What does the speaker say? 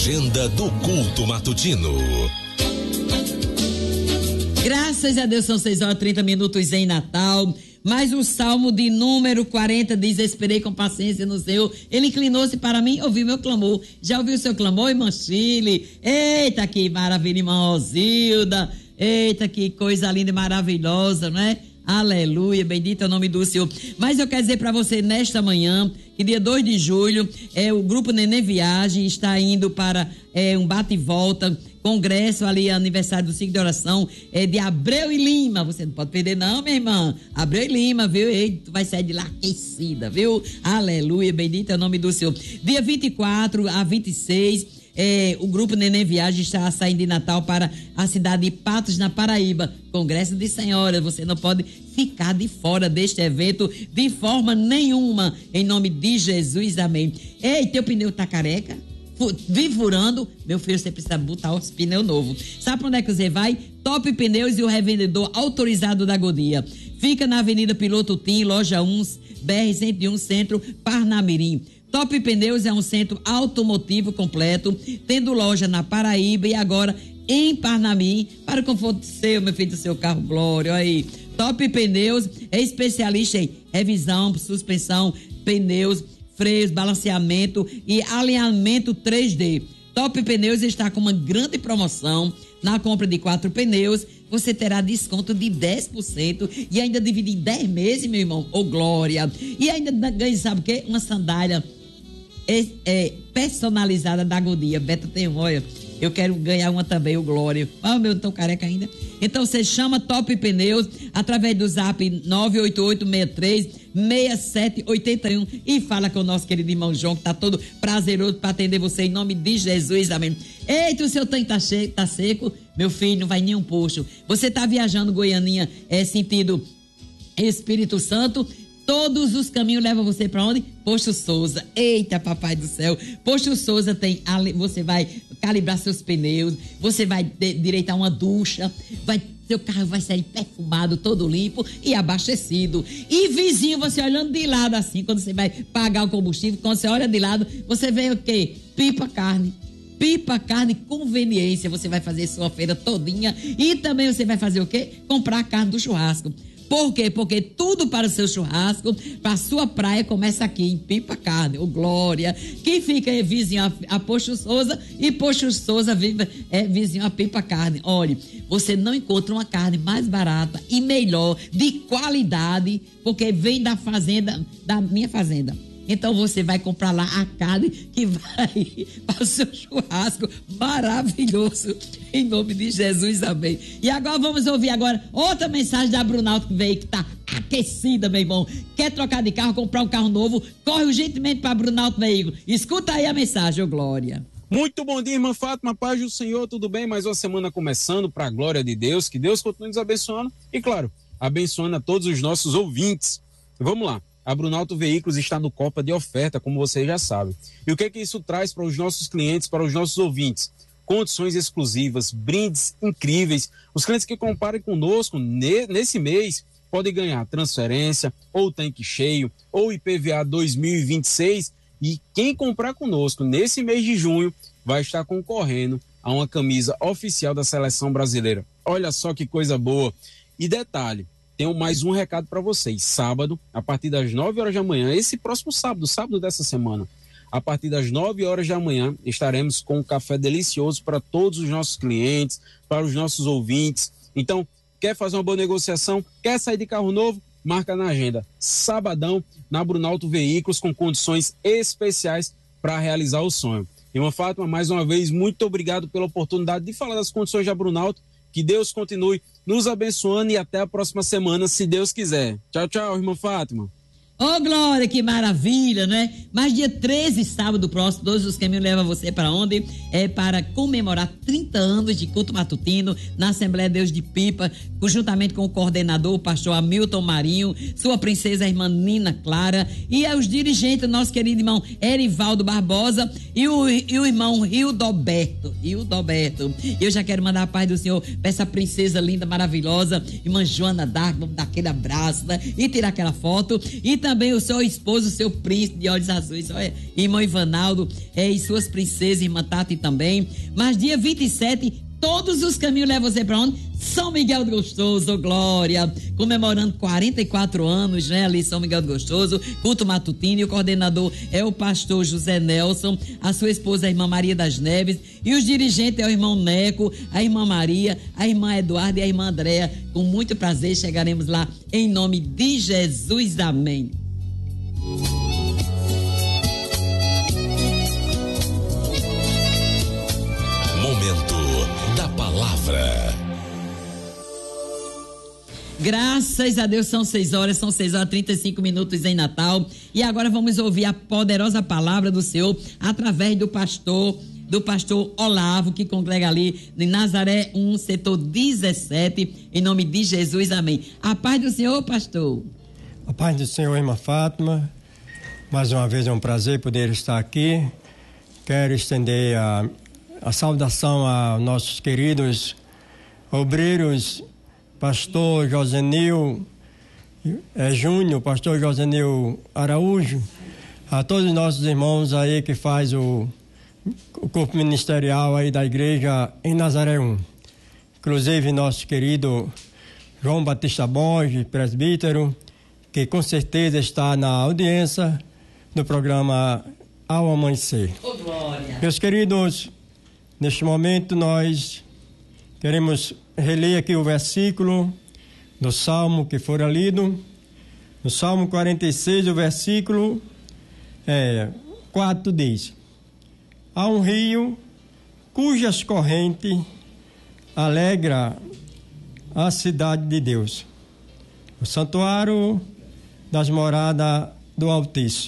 Agenda do culto matutino. Graças a Deus, são 6h30 em Natal. Mas o Salmo de número 40 diz: esperei com paciência no Senhor. Ele inclinou-se para mim, ouviu meu clamor. Já ouviu o seu clamor, irmã Chile? Eita, que maravilha, irmã Rosilda. Eita, que coisa linda e maravilhosa, não é? Aleluia, bendito é o nome do Senhor. Mas eu quero dizer para você nesta manhã que dia 2 de julho o grupo Nenê Viagem está indo para um bate e volta, congresso ali, aniversário do ciclo de oração de Abreu e Lima. Você não pode perder não, minha irmã. Abreu e Lima, viu? Tu vai sair de lá aquecida, viu? Aleluia, bendito é o nome do Senhor. Dia 24 a 26 o grupo Nenê Viagem está saindo de Natal para a cidade de Patos, na Paraíba. Congresso de Senhoras. Você não pode ficar de fora deste evento de forma nenhuma. Em nome de Jesus, amém. Ei, teu pneu tá careca? Vive furando? Meu filho, você precisa botar os pneus novos. Sabe pra onde é que você vai? Top Pneus e o revendedor autorizado da Godia. Fica na Avenida Piloto Tim, loja 1, BR-101, Centro, Parnamirim. Top Pneus é um centro automotivo completo, tendo loja na Paraíba e agora em Parnamirim, para o conforto seu, meu filho, do seu carro, glória. Olha aí. Top Pneus é especialista em revisão, suspensão, pneus, freios, balanceamento e alinhamento 3D. Top Pneus está com uma grande promoção. Na compra de 4 pneus, você terá desconto de 10% e ainda divide em 10 meses, meu irmão. Ô, glória! E ainda ganha, sabe o quê? Uma sandália personalizada da Godia. Beto tem um, olha. Eu quero ganhar uma também, o glória. Ah, meu, não tô careca ainda. Então você chama Top Pneus através do zap 988636781 e fala com o nosso querido irmão João, que tá todo prazeroso para atender você em nome de Jesus, amém. Eita, o seu tanque tá seco, meu filho, não vai nem um posto. Você tá viajando Goianinha, sentido Espírito Santo. Todos os caminhos levam você para onde? Posto Souza. Eita, papai do céu. Posto Souza você vai calibrar seus pneus, você vai direitar uma ducha, seu carro vai sair perfumado, todo limpo e abastecido. E vizinho, você olhando de lado assim, quando você vai pagar o combustível, quando você olha de lado, você vê o quê? Pipa Carne, conveniência. Você vai fazer sua feira todinha e também você vai fazer o quê? Comprar a carne do churrasco. Por quê? Porque tudo para o seu churrasco, para a sua praia, começa aqui em Pipa Carne, ô glória. Quem fica é vizinho a Posto Souza e Posto Souza é vizinho a Pipa Carne. Olha, você não encontra uma carne mais barata e melhor, de qualidade, porque vem da fazenda, da minha fazenda. Então você vai comprar lá a carne que vai para o seu churrasco maravilhoso, em nome de Jesus, amém. E agora vamos ouvir outra mensagem da Brunalto que veio, que tá aquecida, meu irmão. Quer trocar de carro, comprar um carro novo? Corre urgentemente para Brunalto Veículo. Escuta aí a mensagem, ô glória. Muito bom dia, irmã Fátima, paz do Senhor, tudo bem? Mais uma semana começando, para a glória de Deus, que Deus continue nos abençoando e, claro, abençoando a todos os nossos ouvintes. Vamos lá. A Brunalto Veículos está no Copa de Oferta, como você já sabe. E o que é que isso traz para os nossos clientes, para os nossos ouvintes? Condições exclusivas, brindes incríveis. Os clientes que comparem conosco nesse mês podem ganhar transferência, ou tanque cheio, ou IPVA 2026. E quem comprar conosco nesse mês de junho vai estar concorrendo a uma camisa oficial da Seleção Brasileira. Olha só que coisa boa. E detalhe, tenho mais um recado para vocês. Sábado, a partir das 9 horas da manhã, esse próximo sábado dessa semana, a partir das 9 horas da manhã, estaremos com um café delicioso para todos os nossos clientes, para os nossos ouvintes. Então, quer fazer uma boa negociação? Quer sair de carro novo? Marca na agenda. Sabadão, na Brunalto Veículos, com condições especiais para realizar o sonho. Irmã Fátima, mais uma vez, muito obrigado pela oportunidade de falar das condições da Brunalto. Que Deus continue nos abençoando e até a próxima semana, se Deus quiser. Tchau, tchau, irmã Fátima. Ô, glória, que maravilha, né? Mas dia 13, sábado próximo, todos os caminhos levam você para onde? É para comemorar 30 anos de culto matutino na Assembleia de Deus de Pipa, juntamente com o coordenador, o pastor Hamilton Marinho, sua princesa, a irmã Nina Clara, e os dirigentes, nosso querido irmão Erivaldo Barbosa e o irmão Rildoberto. Eu já quero mandar a paz do Senhor para essa princesa linda, maravilhosa, irmã Joana Dark, vamos dar aquele abraço, né? E tirar aquela foto. E também o seu esposo, o seu príncipe de olhos azuis, irmão Ivanaldo, e suas princesas, irmã Tati também. Mas dia 27, todos os caminhos levam você para onde? São Miguel do Gostoso, glória, comemorando 44 anos, né, ali São Miguel do Gostoso, culto matutino, e o coordenador é o pastor José Nelson, a sua esposa, a irmã Maria das Neves, e os dirigentes é o irmão Neco, a irmã Maria, a irmã Eduarda e a irmã Andréa. Com muito prazer chegaremos lá, em nome de Jesus, amém. Momento da palavra. Graças a Deus, são 6 horas e 35 minutos em Natal. E agora vamos ouvir a poderosa palavra do Senhor através do pastor Olavo, que congrega ali em Nazaré 1, setor 17, em nome de Jesus, amém. A paz do Senhor, pastor. A paz do Senhor, irmã Fátima. Mais uma vez é um prazer poder estar aqui. Quero estender a saudação a nossos queridos obreiros, pastor Josenil Júnior, pastor Josenil Araújo, a todos os nossos irmãos aí que faz o corpo ministerial aí da igreja em Nazaré 1. Inclusive nosso querido João Batista Borges, presbítero, que com certeza está na audiência do programa Ao Amanhecer. Oh, glória. Meus queridos, neste momento nós queremos reler aqui o versículo do Salmo que fora lido. No Salmo 46, o versículo 4 diz: há um rio cujas correntes alegra a cidade de Deus, o santuário das moradas do Altíssimo.